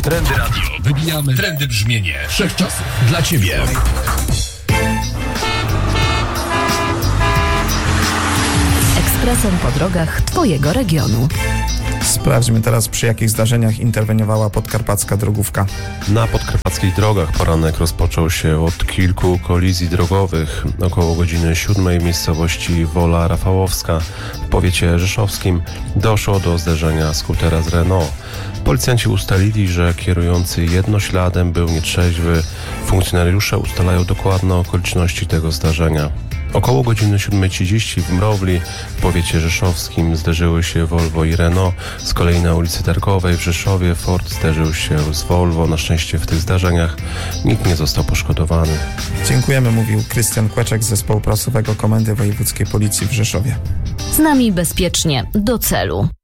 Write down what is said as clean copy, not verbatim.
Trendy Radio. Wybijamy trendy brzmienie wszechczasów dla Ciebie. Ekspresem po drogach Twojego regionu. Sprawdźmy teraz, przy jakich zdarzeniach interweniowała podkarpacka drogówka. Na podkarpackich drogach poranek rozpoczął się od kilku kolizji drogowych. Około godziny 7 w miejscowości Wola Rafałowska w powiecie rzeszowskim doszło do zderzenia skutera z Renault. Policjanci ustalili, że kierujący jednośladem był nietrzeźwy. Funkcjonariusze ustalają dokładne okoliczności tego zdarzenia. Około godziny 7:30 w Mrowli w powiecie rzeszowskim zderzyły się Volvo i Renault. Z kolei na ulicy Targowej w Rzeszowie Ford zderzył się z Volvo. Na szczęście w tych zdarzeniach nikt nie został poszkodowany. Dziękujemy, mówił Krystian Kłeczek z Zespołu Prasowego Komendy Wojewódzkiej Policji w Rzeszowie. Z nami bezpiecznie do celu.